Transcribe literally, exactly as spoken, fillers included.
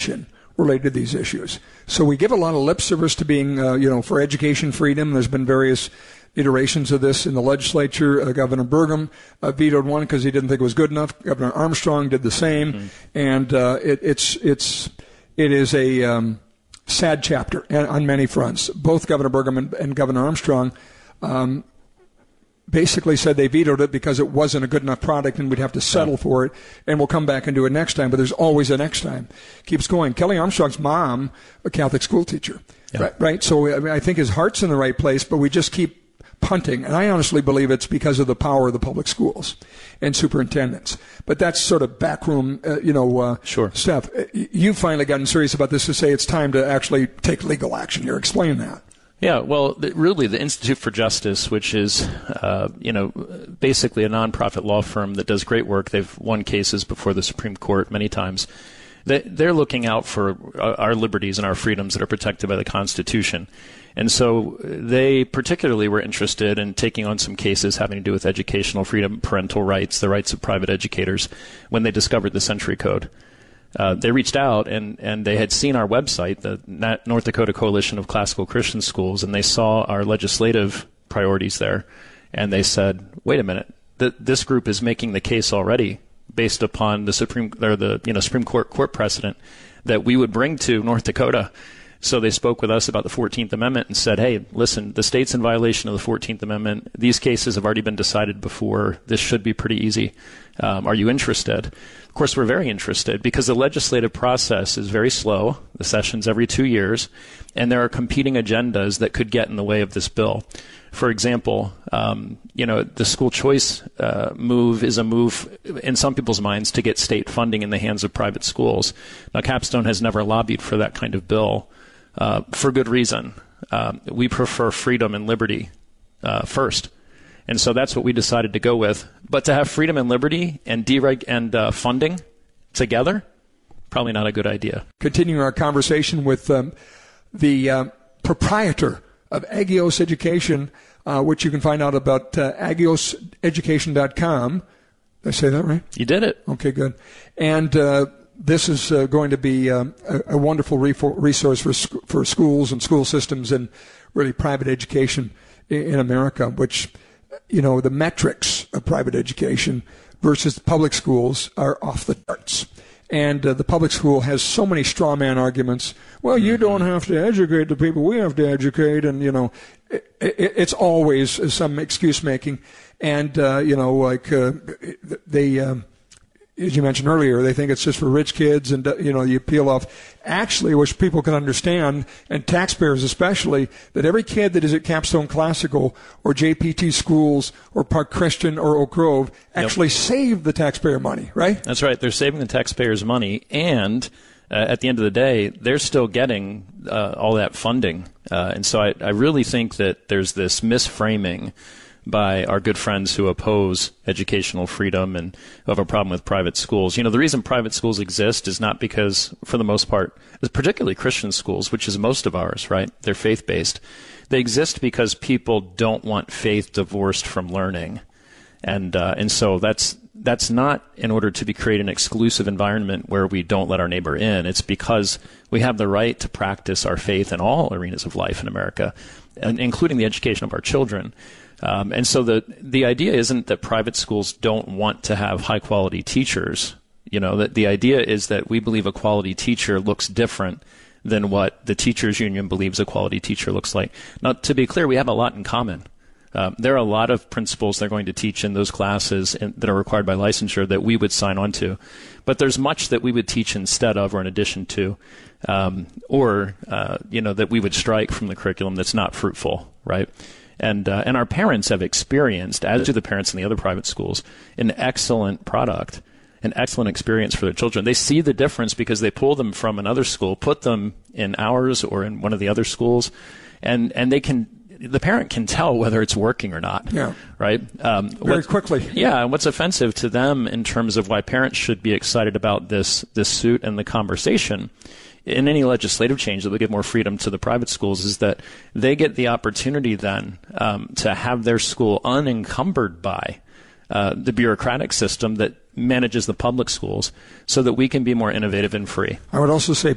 attention related to these issues. So we give a lot of lip service to being, uh, you know, for education freedom. There's been various iterations of this in the legislature. Uh, Governor Burgum uh, vetoed one because he didn't think it was good enough. Governor Armstrong did the same, mm-hmm. and uh, it, it's it's it is a um, sad chapter on many fronts. Both Governor Burgum and, and Governor Armstrong um, basically said they vetoed it because it wasn't a good enough product and we'd have to settle yeah. for it, and we'll come back and do it next time. But there's always a next time. Keeps going. Kelly Armstrong's mom, a Catholic school teacher, yeah. right? Right. So I, mean, I think his heart's in the right place, but we just keep punting, and I honestly believe it's because of the power of the public schools and superintendents. But that's sort of backroom, uh, you know, uh, sure. stuff. You've finally gotten serious about this to say it's time to actually take legal action here. Explain that. Yeah, well, the, really, the Institute for Justice, which is, uh, you know, basically a nonprofit law firm that does great work. They've won cases before the Supreme Court many times. They, they're looking out for our liberties and our freedoms that are protected by the Constitution. And so they particularly were interested in taking on some cases having to do with educational freedom, parental rights, the rights of private educators, when they discovered the Century Code. Uh, they reached out and, and they had seen our website, the North Dakota Coalition of Classical Christian Schools, and they saw our legislative priorities there. And they said, wait a minute, th- this group is making the case already based upon the Supreme or the you know Supreme Court court precedent that we would bring to North Dakota. So they spoke with us about the fourteenth Amendment and said, hey, listen, the state's in violation of the fourteenth Amendment. These cases have already been decided before. This should be pretty easy. Um, are you interested? Of course, we're very interested because the legislative process is very slow. The session's every two years, and there are competing agendas that could get in the way of this bill. For example, um, you know, the school choice uh, move is a move in some people's minds to get state funding in the hands of private schools. Now, Capstone has never lobbied for that kind of bill uh, for good reason. Um, we prefer freedom and liberty uh, first. And so that's what we decided to go with. But to have freedom and liberty and dereg and uh, funding together, probably not a good idea. Continuing our conversation with um, the uh, proprietor of Agios Education, uh, which you can find out about uh, agios education dot com. Did I say that right? You did it. Okay, good. And uh, this is uh, going to be um, a, a wonderful resource for sc- for schools and school systems and really private education in, in America, which, you know, the metrics of private education versus public schools are off the charts. And uh, the public school has so many straw man arguments. Well, you don't have to educate the people we have to educate. And, you know, it, it, it's always some excuse making. And, uh, you know, like uh, they, um, as you mentioned earlier, they think it's just for rich kids and, you know, you peel off. Actually, which people can understand, and taxpayers especially, that every kid that is at Capstone Classical or J P T schools or Park Christian or Oak Grove actually yep. save the taxpayer money, right? That's right. They're saving the taxpayers' money, and uh, at the end of the day, they're still getting uh, all that funding. Uh, and so I, I really think that there's this misframing by our good friends who oppose educational freedom and who have a problem with private schools. You know, the reason private schools exist is not because, for the most part, particularly Christian schools, which is most of ours, right? They're faith-based. They exist because people don't want faith divorced from learning. And uh, and so that's that's not in order to be create an exclusive environment where we don't let our neighbor in. It's because we have the right to practice our faith in all arenas of life in America, and including the education of our children. Um, and so the the idea isn't that private schools don't want to have high quality teachers. You know, that the idea is that we believe a quality teacher looks different than what the teachers union believes a quality teacher looks like. Now, to be clear, we have a lot in common. Um, there are a lot of principles they're going to teach in those classes in, that are required by licensure that we would sign on to. But there's much that we would teach instead of or in addition to, um, or, uh, you know, that we would strike from the curriculum that's not fruitful, right? And uh, and our parents have experienced, as do the parents in the other private schools, an excellent product, an excellent experience for their children. They see the difference because they pull them from another school, put them in ours or in one of the other schools, and, and they can, the parent can tell whether it's working or not. Yeah. Right? Um, Very quickly. Yeah. And what's offensive to them in terms of why parents should be excited about this this suit and the conversation in any legislative change that would give more freedom to the private schools is that they get the opportunity then um, to have their school unencumbered by uh, the bureaucratic system that manages the public schools so that we can be more innovative and free. I would also say